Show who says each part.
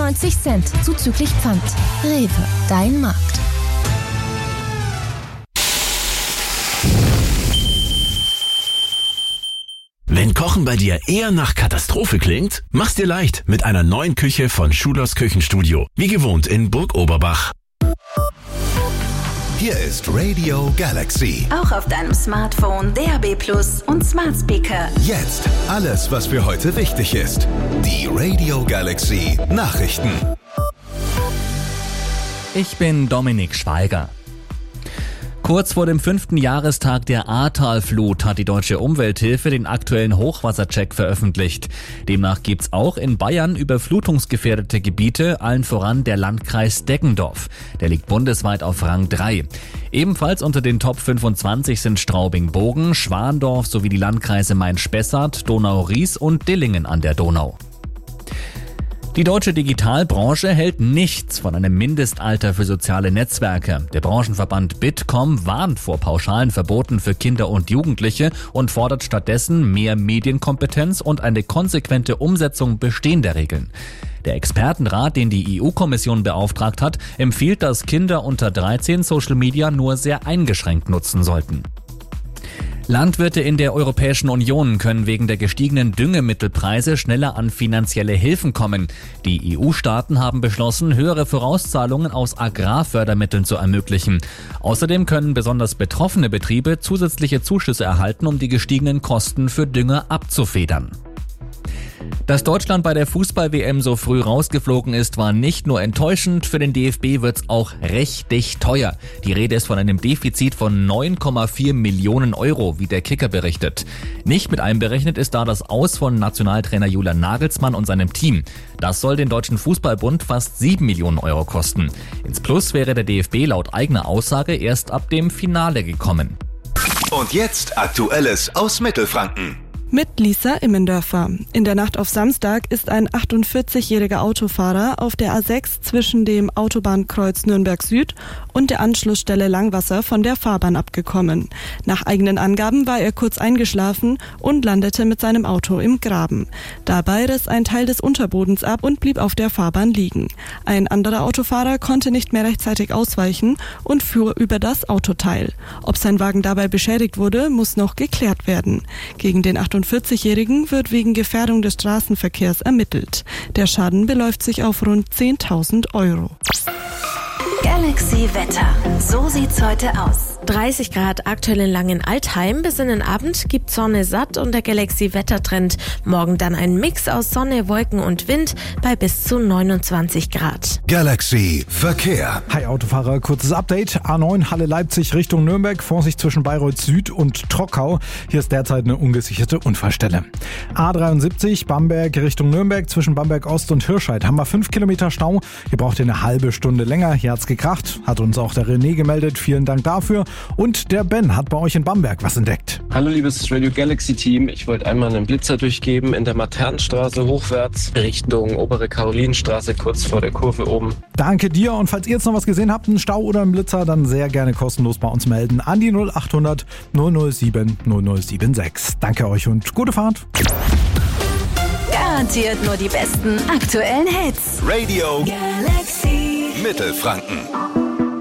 Speaker 1: 99 Cent zuzüglich Pfand. Rewe, dein Markt.
Speaker 2: Wenn Kochen bei dir eher nach Katastrophe klingt, mach's dir leicht mit einer neuen Küche von Schulers Küchenstudio. Wie gewohnt in Burg Oberbach.
Speaker 3: Hier ist Radio Galaxy.
Speaker 4: Auch auf deinem Smartphone, DAB+ und Smart Speaker.
Speaker 3: Jetzt alles, was für heute wichtig ist. Die Radio Galaxy Nachrichten.
Speaker 5: Ich bin Dominik Schweiger. Kurz vor dem 5. Jahrestag der Ahrtalflut hat die Deutsche Umwelthilfe den aktuellen Hochwassercheck veröffentlicht. Demnach gibt's auch in Bayern überflutungsgefährdete Gebiete, allen voran der Landkreis Deggendorf. Der liegt bundesweit auf Rang 3. Ebenfalls unter den Top 25 sind Straubing-Bogen, Schwandorf sowie die Landkreise Main-Spessart, Donau-Ries und Dillingen an der Donau. Die deutsche Digitalbranche hält nichts von einem Mindestalter für soziale Netzwerke. Der Branchenverband Bitkom warnt vor pauschalen Verboten für Kinder und Jugendliche und fordert stattdessen mehr Medienkompetenz und eine konsequente Umsetzung bestehender Regeln. Der Expertenrat, den die EU-Kommission beauftragt hat, empfiehlt, dass Kinder unter 13 Social Media nur sehr eingeschränkt nutzen sollten. Landwirte in der Europäischen Union können wegen der gestiegenen Düngemittelpreise schneller an finanzielle Hilfen kommen. Die EU-Staaten haben beschlossen, höhere Vorauszahlungen aus Agrarfördermitteln zu ermöglichen. Außerdem können besonders betroffene Betriebe zusätzliche Zuschüsse erhalten, um die gestiegenen Kosten für Dünger abzufedern. Dass Deutschland bei der Fußball-WM so früh rausgeflogen ist, war nicht nur enttäuschend, für den DFB wird's auch richtig teuer. Die Rede ist von einem Defizit von 9,4 Millionen Euro, wie der Kicker berichtet. Nicht mit einberechnet ist da das Aus von Nationaltrainer Julian Nagelsmann und seinem Team. Das soll den Deutschen Fußballbund fast 7 Millionen Euro kosten. Ins Plus wäre der DFB laut eigener Aussage erst ab dem Finale gekommen.
Speaker 3: Und jetzt Aktuelles aus Mittelfranken.
Speaker 6: Mit Lisa Immendörfer. In der Nacht auf Samstag ist ein 48-jähriger Autofahrer auf der A6 zwischen dem Autobahnkreuz Nürnberg Süd und der Anschlussstelle Langwasser von der Fahrbahn abgekommen. Nach eigenen Angaben war er kurz eingeschlafen und landete mit seinem Auto im Graben. Dabei riss ein Teil des Unterbodens ab und blieb auf der Fahrbahn liegen. Ein anderer Autofahrer konnte nicht mehr rechtzeitig ausweichen und fuhr über das Autoteil. Ob sein Wagen dabei beschädigt wurde, muss noch geklärt werden. Gegen den 48-Jährigen wird wegen Gefährdung des Straßenverkehrs ermittelt. Der Schaden beläuft sich auf rund 10.000 Euro.
Speaker 4: Galaxy Wetter. So sieht's heute aus.
Speaker 7: 30 Grad aktuell in Langenaltheim. Bis in den Abend gibt Sonne satt und der Galaxy-Wettertrend. Morgen dann ein Mix aus Sonne, Wolken und Wind bei bis zu 29 Grad.
Speaker 3: Galaxy Verkehr.
Speaker 8: Hi Autofahrer, kurzes Update. A9 Halle Leipzig Richtung Nürnberg. Vorsicht zwischen Bayreuth Süd und Trockau. Hier ist derzeit eine ungesicherte Unfallstelle. A73 Bamberg Richtung Nürnberg. Zwischen Bamberg Ost und Hirscheid haben wir 5 Kilometer Stau. Hier braucht ihr eine halbe Stunde länger. Hier hat's gekracht. Hat uns auch der René gemeldet. Vielen Dank dafür. Und der Ben hat bei euch in Bamberg was entdeckt.
Speaker 9: Hallo liebes Radio Galaxy Team, ich wollte einmal einen Blitzer durchgeben in der Maternstraße hochwärts Richtung Obere Karolinenstraße, kurz vor der Kurve oben.
Speaker 8: Danke dir und falls ihr jetzt noch was gesehen habt, einen Stau oder einen Blitzer, dann sehr gerne kostenlos bei uns melden an die 0800 007 0076. Danke euch und gute Fahrt.
Speaker 4: Garantiert nur die besten aktuellen Hits.
Speaker 3: Radio
Speaker 4: Galaxy
Speaker 3: Mittelfranken.